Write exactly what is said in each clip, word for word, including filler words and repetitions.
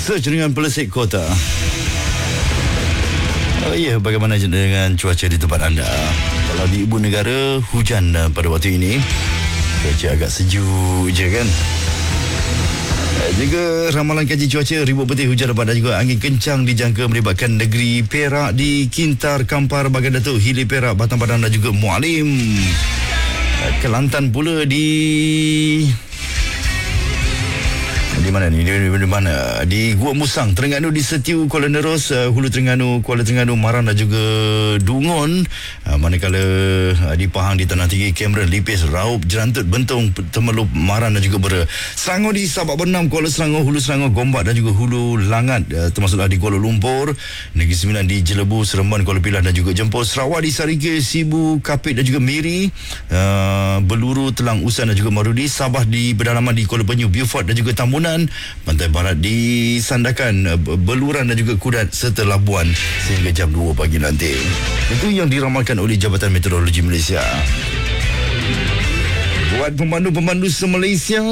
Search dengan Pelesik Kota. Oh ya, bagaimana dengan cuaca di tempat anda? Kalau di ibu negara, hujan pada waktu ini. Cuaca agak sejuk je kan. Juga ramalan kaji cuaca, ribut petir, hujan lebat dan juga angin kencang dijangka melibatkan negeri Perak di Kintar, Kampar, Bagan Datuk, Hilir Perak, Batang Padang dan juga Mualim. Kelantan pula di... Di mana ni? Di, di mana? Di Gua Musang, Terengganu, di Setiu, Kuala Neros, uh, Hulu Terengganu, Kuala Terengganu, Maran dan juga Dungun. Uh, manakala uh, di Pahang, di Tanah Tinggi, Cameron, Lipis, Raup, Jerantut, Bentong, Temelup, Maran dan juga Bera. Selangor di Sabak Bernam, Kuala Selangor, Hulu Selangor, Gombak dan juga Hulu Langat, uh, termasuklah di Kuala Lumpur. Negeri Sembilan di Jelebu, Seremban, Kuala Pilah dan juga Jempol. Sarawak di Sarika, Sibu, Kapit dan juga Miri. Uh, Beluru, Telang Usan dan juga Marudi. Sabah di Pedalaman di Kuala Penyu, Beaufort dan juga Tambunan. Pantai Barat di Sandakan, Beluran dan juga Kudat serta Labuan sehingga jam dua pagi nanti. Itu yang diramalkan oleh Jabatan Meteorologi Malaysia. Buat pemandu-pemandu se-Malaysia,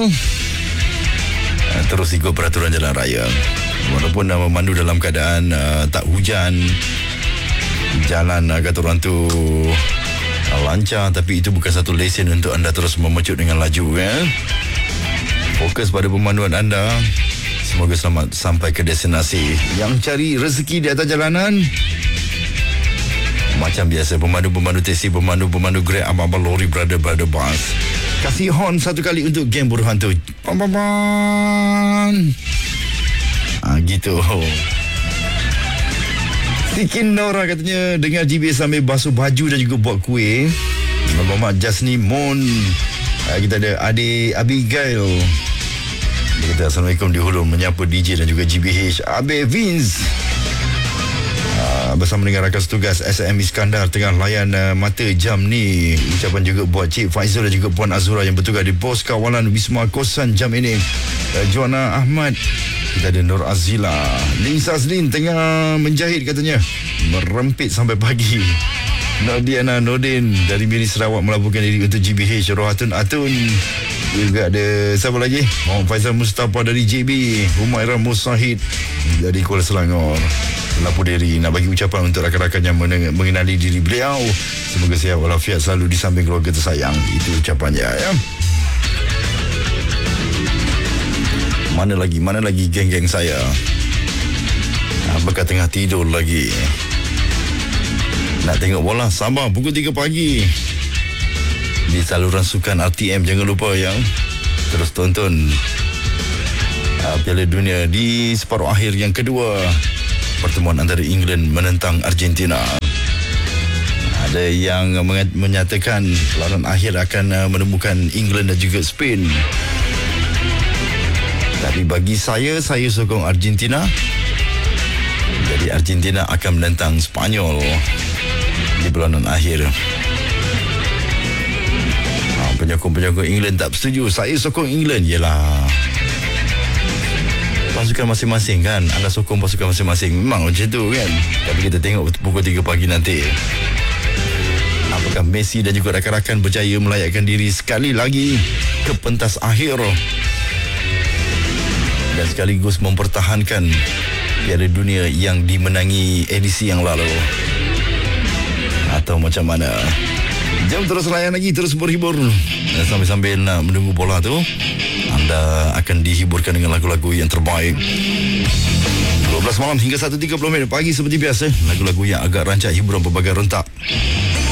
terus ikut peraturan jalan raya. Walaupun uh, memandu dalam keadaan uh, tak hujan, jalan uh, kata orang tu uh, lancar, tapi itu bukan satu lesen untuk anda terus memecut dengan laju ya. Fokus pada pemanduan anda. Semoga selamat sampai ke destinasi. Yang cari rezeki di atas jalanan, macam biasa, pemandu-pemandu teksi, pemandu-pemandu Grab, abang-abang lori, brother-brother bus, kasih horn satu kali untuk geng buruh hantu. Pam pam pam. Ah gitu. Sikin Nora katanya dengar G B S sambil basuh baju dan juga buat kuih. Mamat Jasni Mon. Kita ada adik Abigail. Dia kata Assalamualaikum di Hulu, menyapa D J dan juga G B H. Abe Vince uh, bersama dengan rakan setugas S M Iskandar tengah layan uh, mata jam ni. Ucapan juga buat Cik Faizal dan juga Puan Azura yang bertugas di pos kawalan Wisma Kosan jam ini. uh, Joanna Ahmad. Kita ada Nur Azila. Lin Sazlin tengah menjahit katanya, merempit sampai pagi. Nodiana Nordin dari Miri Sarawak melaporkan diri untuk G B H. Rohatun Atun. Juga ada siapa lagi? Muhammad Faizal Mustafa dari J B. Humaira Musahid dari Kuala Selangor melapor diri. Nak bagi ucapan untuk rakan-rakan yang mengenali diri beliau. Semoga sihat walafiat selalu di samping keluarga tersayang. Itu ucapannya ya. Mana lagi? Mana lagi geng-geng saya? Apakah tengah tidur lagi? Nak tengok bola? Sabar, pukul tiga pagi di saluran sukan R T M. Jangan lupa yang terus tonton uh, Piala Dunia di separuh akhir yang kedua, pertemuan antara England menentang Argentina. Ada yang menyatakan perlawanan akhir akan uh, menemukan England dan juga Spain. Tapi bagi saya, saya sokong Argentina. Jadi Argentina akan menentang Spanyol di perlawanan akhir. Penyokong-penyokong England tak bersetuju. Saya sokong England. Yelah, pasukan masing-masing kan. Anda sokong pasukan masing-masing. Memang macam tu kan. Tapi kita tengok pukul tiga pagi nanti, apakah Messi dan juga rakan-rakan berjaya melayakkan diri sekali lagi ke pentas akhir dan sekaligus mempertahankan Piala Dunia yang dimenangi edisi yang lalu, atau macam mana? Jom terus layan lagi, terus berhibur. Dan sambil-sambil nak menunggu bola tu, anda akan dihiburkan dengan lagu-lagu yang terbaik. dua belas malam hingga satu tiga puluh minit pagi seperti biasa. Lagu-lagu yang agak rancak, hiburan berbagai rentak.